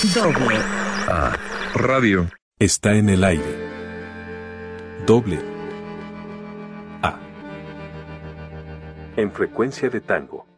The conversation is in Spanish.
Doble A Radio está en el aire. Doble A. En frecuencia de tango.